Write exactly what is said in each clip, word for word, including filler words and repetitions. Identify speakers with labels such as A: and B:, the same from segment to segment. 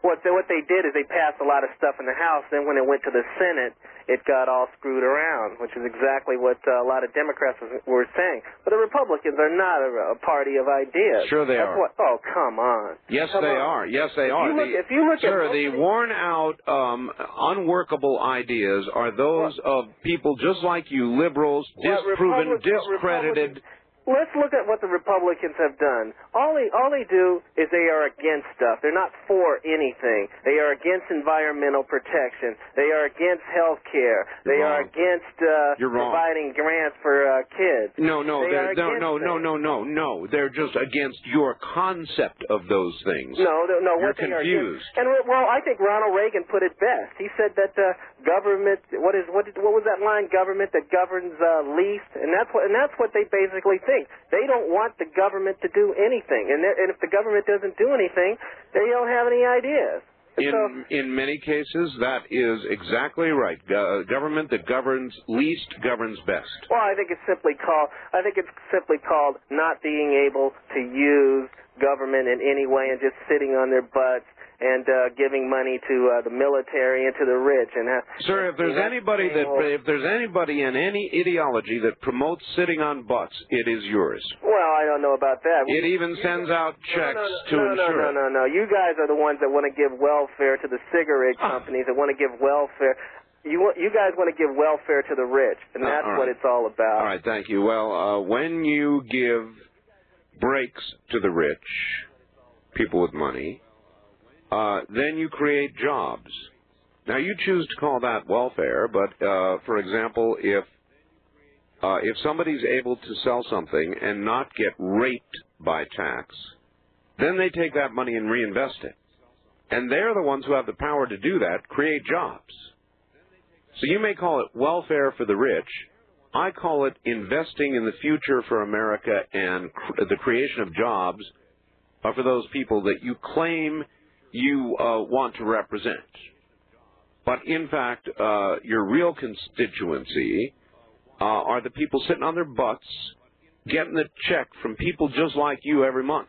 A: what they, what they did is they passed a lot of stuff in the House. Then when it went to the Senate, it got all screwed around, which is exactly what uh, a lot of Democrats was, were saying. But the Republicans are not a, a party of ideas.
B: Sure they
A: That's
B: are.
A: What, oh, come on.
B: Yes,
A: come
B: they
A: on.
B: are. Yes, they
A: if
B: are.
A: You look,
B: the,
A: if you look
B: sir,
A: at
B: the worn-out, um, unworkable ideas are those
A: what?
B: of people just like you, liberals,
A: What
B: disproven,
A: Republic,
B: discredited.
A: Let's look at what the Republicans have done. All they, all they do is they are against stuff. They're not for anything. They are against environmental protection. They are against health care. They
B: You're
A: are
B: wrong.
A: against uh,
B: You're wrong.
A: providing grants for uh, kids.
B: No, no,
A: they
B: they're,
A: are
B: no,
A: against
B: no, no,
A: things.
B: no, no, no. They're just against your concept of those things.
A: No, no, no.
B: You're
A: what they are
B: confused.
A: against- And well, I think Ronald Reagan put it best. He said that uh, government. What is what? Did, what was that line? Government that governs uh, least, and that's what and that's what they basically think. They don't want the government to do anything, and, and if the government doesn't do anything, they don't have any ideas.
B: In
A: so,
B: in many cases, that is exactly right. Go- government that governs least governs best.
A: Well, I think it's simply called. I think it's simply called not being able to use government in any way and just sitting on their butts and uh, giving money to uh, the military and to the rich. And uh,
B: Sir, if there's anybody that if there's anybody in any ideology that promotes sitting on butts, it is yours.
A: Well, I don't know about that.
B: It even sends out checks
A: no, no, no,
B: to
A: no,
B: ensure.
A: No, no, no, no. You guys are the ones that want to give welfare to the cigarette companies that want to give welfare. You want, you guys want to give welfare to the rich, and that's
B: uh,
A: what
B: right.
A: it's all about.
B: All right, thank you. Well, uh, when you give breaks to the rich, people with money, uh, then you create jobs. Now, you choose to call that welfare, but, uh, for example, if uh, if somebody's able to sell something and not get raped by tax, then they take that money and reinvest it. And they're the ones who have the power to do that, create jobs. So you may call it welfare for the rich. I call it investing in the future for America and cr- the creation of jobs uh, for those people that you claim you uh, want to represent. But in fact, uh, your real constituency uh, are the people sitting on their butts getting the check from people just like you every month.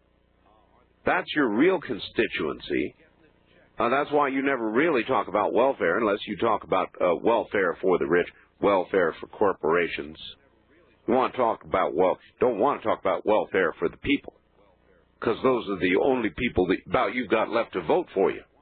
B: That's your real constituency. Uh, that's why you never really talk about welfare unless you talk about uh, welfare for the rich, welfare for corporations. You want to talk about well, don't want to talk about welfare for the people, because those are the only people that about you've got left to vote for you.